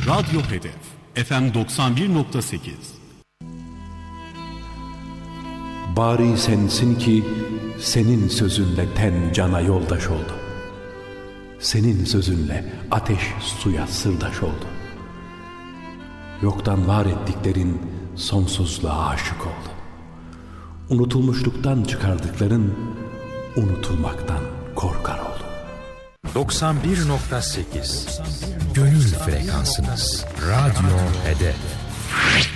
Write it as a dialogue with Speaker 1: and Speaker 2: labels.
Speaker 1: Radyo Hedef FM 91.8.
Speaker 2: Bari sensin ki senin sözünle ten cana yoldaş oldu. Senin sözünle ateş suya sırdaş oldu. Yoktan var ettiklerin sonsuzluğa aşık oldu. Unutulmuşluktan çıkardıkların unutulmaktan korkar oldu.
Speaker 3: 91.8 Gönül frekansınız. Radyo Hedef.